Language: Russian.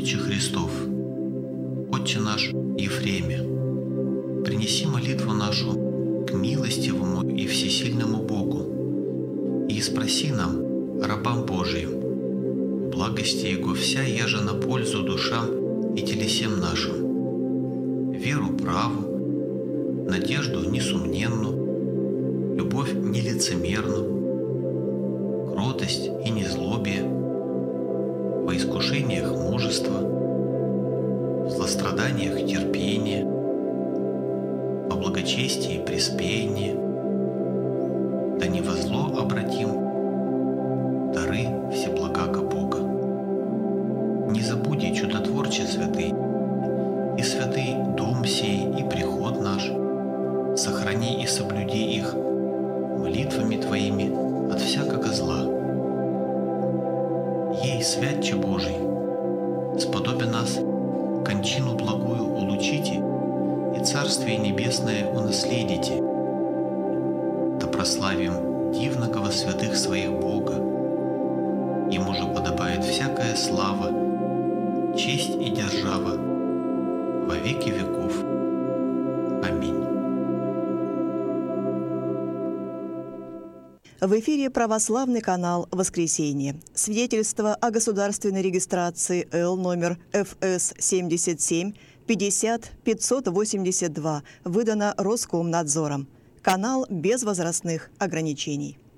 Отче Христов, Отче наш Ефреме, принеси молитву нашу к милостивому и всесильному Богу, и спроси нам, рабам Божиим, благости Его вся яже на пользу душам и телесем нашим, веру праву, надежду несомненну, любовь нелицемерну, кротость и незлобие, во искушениях мужество, в злостраданиях терпение, во благочестии преспеяние, да не во зло обратим дары всеблагаго Бога. Не забуди, чудотворче святый, и святый дом сей, и приход наш, сохрани и соблюди их молитвами Твоими от всякого зла. Ей, Святче Божий, сподоби нас кончину благую улучите и Царствие Небесное унаследите, да прославим дивного во святых своих Бога. Ему же подобает всякая слава, честь и держава во веки веков. Аминь. В эфире православный канал «Воскресенье». Свидетельство о государственной регистрации Л номер ФС 77 50 582 выдано Роскомнадзором. Канал без возрастных ограничений.